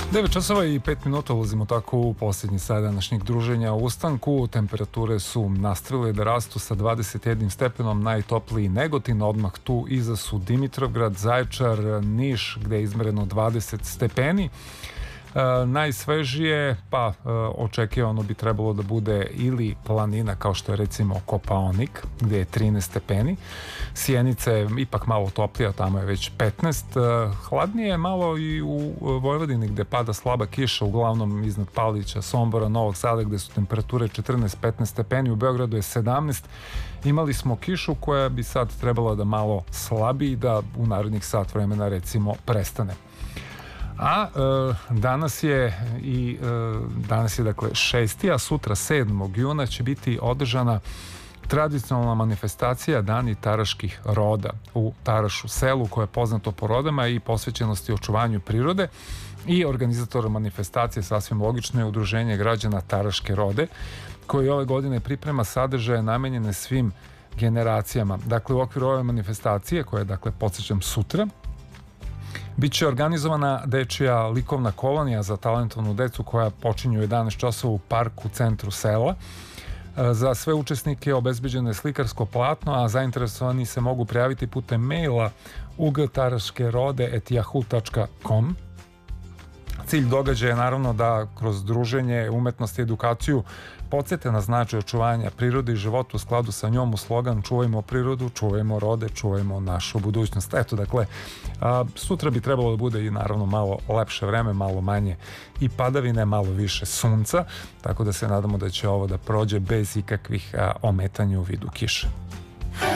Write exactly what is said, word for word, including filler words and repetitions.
devet časova i pet minuta ulazimo tako u posljednji sat današnjeg druženja u ustanku. Temperature su nastavile da rastu sa dvadeset jednim stepenom, najtopliji Negotin, odmah tu iza su Dimitrovgrad, Zaječar, Niš gde je izmereno dvadeset stepeni. E, najsvežije, pa e, očekivano bi trebalo da bude ili planina kao što je recimo Kopaonik gde je trinaest stepeni. Sjenica je ipak malo toplija, tamo je već petnaest. E, hladnije je malo i u Vojvodini gde pada slaba kiša, uglavnom iznad Palića, Sombora, Novog Sada gde su temperature četrnaest petnaest stepeni, u Beogradu je sedamnaest. Imali smo kišu koja bi sad trebala da malo slabi i da u narednih sat vremena recimo prestane. A e, danas je i e, danas je dakle šesti, a sutra sedmog juna će biti održana tradicionalna manifestacija Dani taraških roda u Tarašu selu, koje je poznato po rodama i posvećenosti očuvanju prirode, i organizator manifestacije sasvim logično je Udruženje građana Taraške rode, koji ove godine priprema sadržaje namenjene svim generacijama. Dakle, u okviru ove manifestacije, koja je, dakle, podsjećam, sutra, biće organizovana dečija likovna kolonija za talentovnu decu koja počinje u jedanaest časova u parku u centru sela. Za sve učesnike obezbeđeno je slikarsko platno, a zainteresovani se mogu prijaviti putem maila u g taraškerode at yahoo dot com. Cilj događaja je naravno da kroz druženje, umetnost i edukaciju podsjete na značaj očuvanja prirode i života u skladu sa njom u slogan čuvajmo prirodu, čuvajmo rode, čuvajmo našu budućnost. Eto, dakle, a, sutra bi trebalo da bude i naravno malo lepše vreme, malo manje i padavine, malo više sunca, tako da se nadamo da će ovo da prođe bez ikakvih a, ometanja u vidu kiše.